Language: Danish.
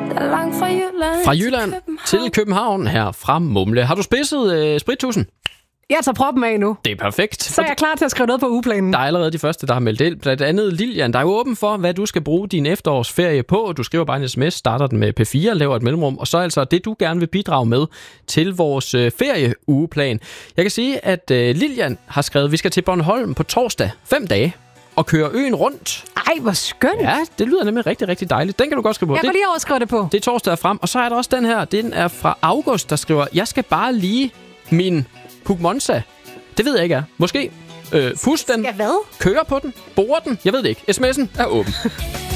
Der er langt fra Jylland, Fra Jylland til København her fra Mumle. Har du spidset sprittusen? Jeg tager proppen af nu. Det er perfekt. Så er jeg klar til at skrive noget på ugeplanen. Der er allerede de første, der har meldt ind. Blandt andet Lilian, der er jo åben for, hvad du skal bruge din efterårsferie på. Du skriver bare en sms, starter den med P4, laver et mellemrum, og så altså det, du gerne vil bidrage med til vores ferieuugeplan. Jeg kan sige, at Lilian har skrevet, at vi skal til Bornholm på torsdag 5 dage og køre øen rundt. Ej, hvor skønt. Ja, det lyder nemlig rigtig, rigtig dejligt. Den kan du godt skrive på. Jeg kan lige overskrive det på. Det er torsdag frem. Og så er der også den her. Den er fra August, der skriver, jeg skal bare lige min Pugmonza. Det ved jeg ikke er. Måske fusk den. Ja, hvad? Køre på den. Bore den. Jeg ved det ikke. SMS'en er åben.